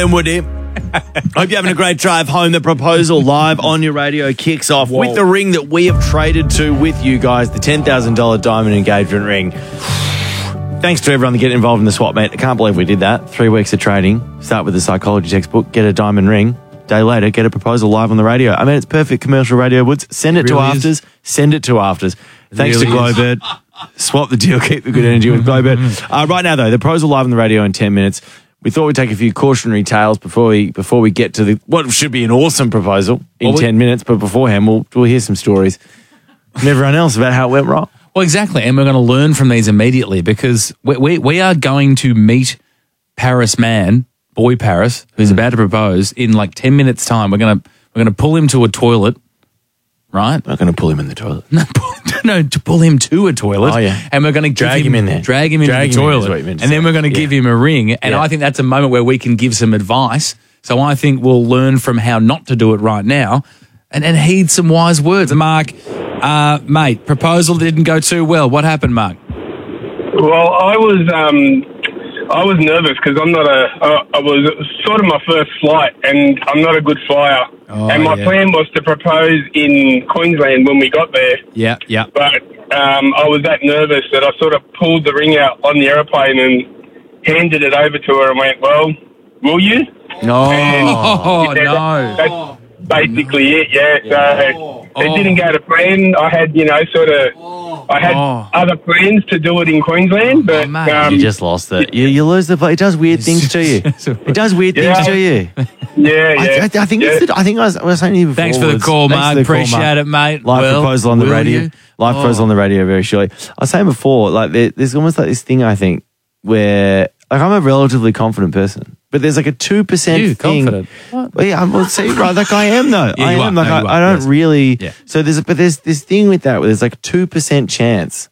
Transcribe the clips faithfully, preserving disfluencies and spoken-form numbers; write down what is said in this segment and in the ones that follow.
Ben Woody. Hope you're having a great drive home. The proposal live on your radio kicks off Whoa. with the ring that we have traded to with you guys, the ten thousand dollars diamond engagement ring. Thanks to everyone that get involved in the swap, mate. I can't believe we did that. Three weeks of trading. Start with the psychology textbook, get a diamond ring. Day later, get a proposal live on the radio. I mean, it's perfect commercial radio, Woods. Send it, It to really Afters. is. Send it to Afters. Thanks really to Glowbird. Swap the deal, keep the good energy with Glowbird. Uh, right now, though, the proposal live on the radio in ten minutes. We thought we'd take a few cautionary tales before we before we get to the what should be an awesome proposal in Well, we- ten minutes. But beforehand, we'll we'll hear some stories from everyone else about how it went wrong. Well, exactly. And we're going to learn from these immediately because we, we, we are going to meet Paris man, boy Paris, who's about to propose in like ten minutes time. We're going to, we're going to pull him to a toilet, right? I'm not going to pull him in the toilet. No, pull, no, to pull him to a toilet. Oh, yeah. And we're going to Drag him in there. Drag him into Drag the him in is toilet. what you meant to And then say. we're going to Yeah. give him a ring. And Yeah. I think that's a moment where we can give some advice. So I think we'll learn from how not to do it right now and, and heed some wise words. Mark, uh, mate, proposal didn't go too well. What happened, Mark? Well, I was um, I was nervous because I'm not a. Uh, I was sort of my first flight, and I'm not a good flyer. Oh, and my yeah. plan was to propose in Queensland when we got there, Yeah, yeah. but um, I was that nervous that I sort of pulled the ring out on the aeroplane and handed it over to her and went, "Well, will you?" No. And Oh, yeah, no. that- That's basically it. Yeah. So Oh. it didn't go to plan. I had, you know, sort of. I had Oh. other plans to do it in Queensland, but Oh, mate. um, You just lost it. You, you lose the. It does weird things to you. It does weird Yeah. things to you. yeah, I, yeah. I, I think yeah. it's the, I think I was, I was saying to you before. Thanks for the Woods. call, Thanks Mark. for the call, Appreciate Mark. it, mate. Live Well, proposal on the will radio. you? Live Oh. proposal on the radio very shortly. I was saying before, like there, there's almost like this thing I think where like I'm a relatively confident person, but there's like a two percent You, thing. confident? What? Well, yeah, I'm, well, see, right, like I am though. Yeah, I you am are. like No, I, you are. I don't Yes. really. Yeah. So there's but there's this thing with that where there's like a two percent chance.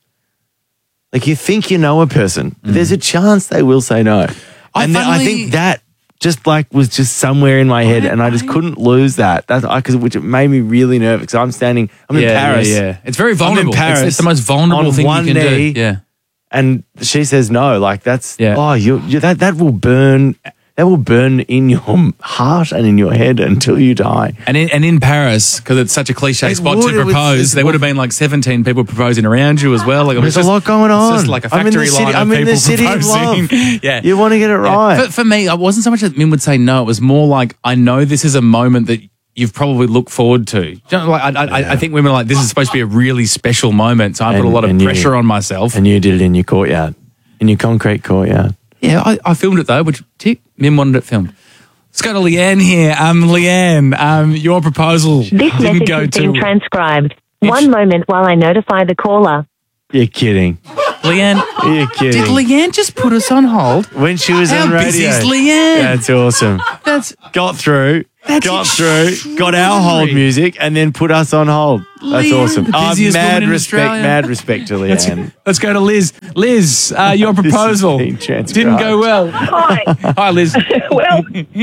Like you think you know a person, but there's a chance they will say no. I and then I funnily- think that just like was just somewhere in my head, I- and I just I- couldn't lose that. That's because which it made me really nervous. 'Cause I'm standing, I'm in yeah, Paris, Yeah, yeah. It's very I'm in vulnerable. It's- Paris it's, the most vulnerable on thing one you can knee. do. Yeah. and she says no. Like that's Yeah. oh, you, you that that will burn. That will burn in your heart and in your head until you die. And in, and in Paris, because it's such a cliche It spot would, to it was- propose, it's- there would have been like seventeen people proposing around you as well. Like, it was There's a just- lot going on. It's just like a I'm in the factory city- line of I'm in people the city of proposing. love. yeah. You want to get it Yeah. right. For, for me, it wasn't so much that Min would say no. It was more like, I know this is a moment that you've probably looked forward to. You know, like, I, I, I think women are like, this is supposed to be a really special moment. So I put And- a lot of and you- pressure on myself. And you did it in your courtyard, in your concrete courtyard. Yeah, I, I filmed it though, which tick, Min wanted it filmed. Let's go to Leanne here. Um, Leanne, um, your proposal This didn't message go has too been transcribed. It's- One moment while I notify the caller. You're kidding. Leanne, You're kidding. did Leanne just put us on hold? when she was How on radio. busy is Leanne? That's awesome. That's Got through. That's got through. Got our hold extraordinary. music and then put us on hold. That's Leanne, awesome. the Oh, busiest mad woman in respect. Australia. Mad respect to let's, Leanne. let's go to Liz. Liz, uh, your This is proposal being transcribed. didn't go well. Hi. Hi, Liz. Well,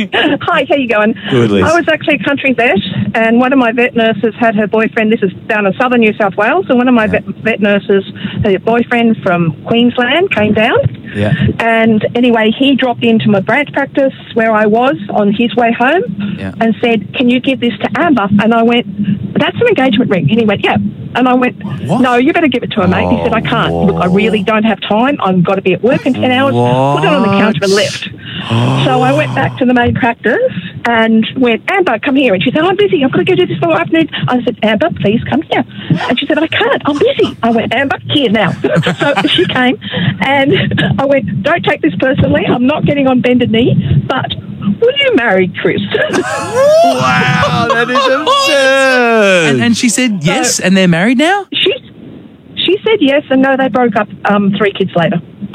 hi, how you going? Good, Liz. I was actually a country vet, and one of my vet nurses had her boyfriend, this is down in southern New South Wales, and one of my vet, vet nurses, her boyfriend from Queensland came down. Yeah. And anyway, he dropped into my branch practice where I was on his way home Yeah. and said, "Can you give this to Amber?" And I went, "That's an engagement ring." And he went, "Yeah." And I went, What? "No, you better give it to her, mate." He said, "I can't. Look, I really don't have time. I've got to be at work in ten hours." Put it on the counter and left. So I went back to the main practice and went, "Amber, come here." And she said, "I'm busy. I've got to go do this for afternoon." I said, "Amber, please come here." And she said, "I can't. I'm busy." I went, "Amber, here now." So she came and I went, "Don't take this personally. I'm not getting on bended knee, but will you marry Chris?" Wow, that is absurd. And, and she said yes, and they're married now? She she said yes, and no, they broke up um, three kids later.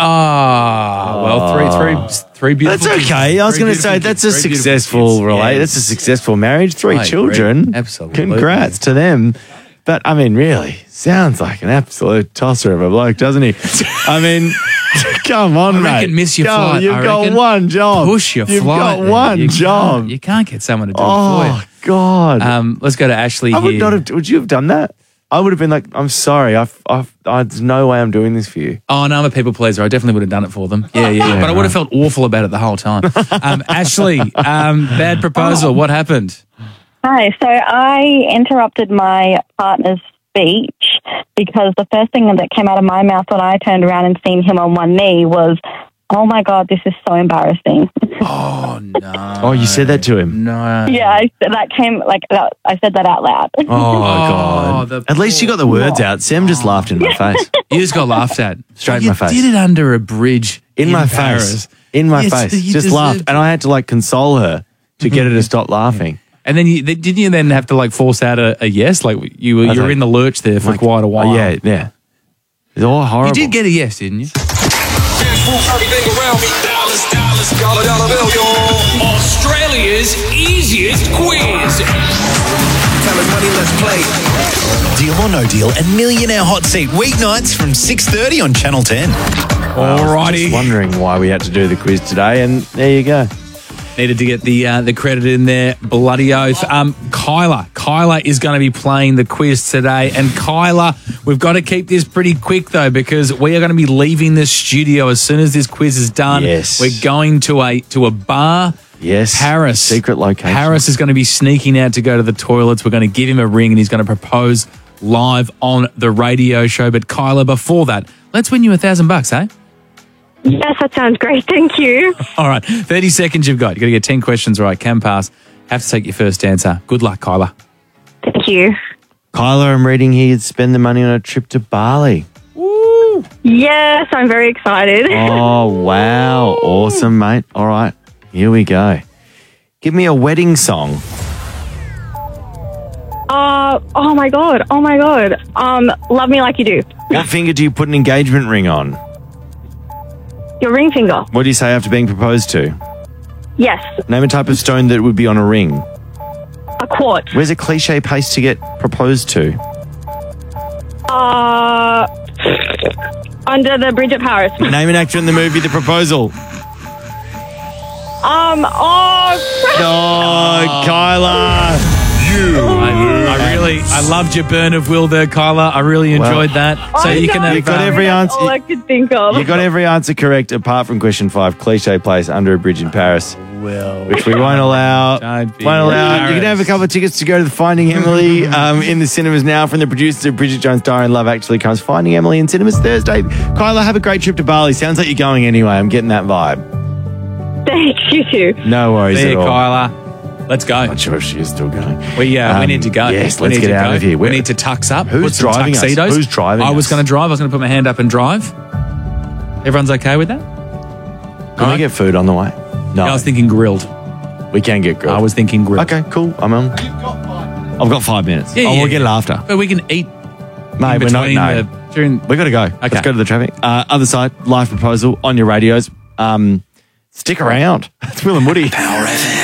Ah, well, three, three, three beautiful That's kids. okay. I was Three going to say beautiful that's kids. a Three beautiful successful kids. relate. Yeah. That's a successful marriage. Three I agree. children. Absolutely. Congrats to them. But I mean, really, sounds like an absolute tosser of a bloke, doesn't he? I mean, come on, I mate. reckon miss your Go, flight, You've I got reckon. one job. Push your You've flight. got man. one You job. Can't, you can't get someone to do it for Oh you. God. Um, let's go to Ashley I would here. not have. Would you have done that? I would have been like, I'm sorry. I've, I've, I, there's no way I'm doing this for you. Oh, no, I'm a people pleaser. I definitely would have done it for them. Yeah, yeah. yeah but I would have felt awful about it the whole time. Um, Ashley, um, bad proposal. What happened? Hi. So I interrupted my partner's speech because the first thing that came out of my mouth when I turned around and seen him on one knee was, oh, my God, this is so embarrassing. Oh, no. Oh, you said that to him? No. Yeah, I, that came, like, that, I said that out loud. Oh, God. the At least you got the words out. Sam just laughed in my face. You just got laughed at. Straight in you my face. did it under a bridge In, in, my Paris. face. In my Yes, face. you Just deserved laughed. it. And I had to, like, console her to get her to stop laughing. And then you th- didn't you then have to like force out a, a yes? Like you were I was you were like- in the lurch there for Like, quite a while. Oh, yeah, yeah. It's all horrible. You did get a yes, didn't you? Australia's easiest quiz. Deal or No Deal and Millionaire Hot Seat weeknights from six thirty on Channel ten. Alrighty. Just wondering why we had to do the quiz today, and there you go. Needed to get the uh, the credit in there. Bloody oath. Um, Kyla. Kyla is going to be playing the quiz today. And Kyla, we've got to keep this pretty quick, though, because we are going to be leaving the studio as soon as this quiz is done. Yes. We're going to a to a bar. Yes. Paris. Secret location. Paris is going to be sneaking out to go to the toilets. We're going to give him a ring and he's going to propose live on the radio show. But Kyla, before that, let's win you a thousand bucks, eh? Yes, that sounds great. Thank you. All right, thirty seconds you've got. You've got to get ten questions right. Can pass. Have to take your first answer. Good luck, Kyla. Thank you. Kyla, I'm reading here you'd spend the money on a trip to Bali. Yes, I'm very excited. Oh, wow. Awesome, mate. All right, here we go. Give me a wedding song. Uh, oh, my God. Oh, my God. Um, Love Me Like You Do. What finger do you put an engagement ring on? Your ring finger. What do you say after being proposed to? Yes. Name a type of stone that would be on a ring. A quartz. Where's a cliche place to get proposed to? Uh, under the bridge at Paris. Name an actor in the movie The Proposal. Um, oh, Oh, Kyla. I, I really, I loved your burn of will there, Kyla. I really enjoyed that. So I you can know. have You got uh, every that's answer. all I could think of. You got every answer correct apart from question five. Cliche place under a bridge in Paris. will. Which we won't allow. Don't be Won't allow. You can embarrassed. have a couple of tickets to go to the Finding Emily um, in the cinemas now from the producers of Bridget Jones' Diary and Love Actually comes. Finding Emily in cinemas Thursday. Kyla, have a great trip to Bali. Sounds like you're going anyway. I'm getting that vibe. Thanks, you too. No worries See at you, all. Kyla. Let's go. Not sure if she is still going. We uh, we Um, need to go. yes, we let's need get to out go. of here. We We're- need to tux up. Who's put some driving us? tuxedos. Who's driving I was us? going to drive. I was going to put my hand up and drive. Everyone's okay with that? Can All we right. get food on the way? No. I was thinking grilled. we can get grilled. I was thinking grilled. Okay, cool. I'm on. I've got five minutes. Yeah, oh, yeah, we'll get it yeah. after. But we can eat Mate, in we're not. between No. the during. We got to go. Okay. Let's go to the traffic. Uh, other side, live proposal on your radios. Um, stick around. It's Will and Woody. Power F M.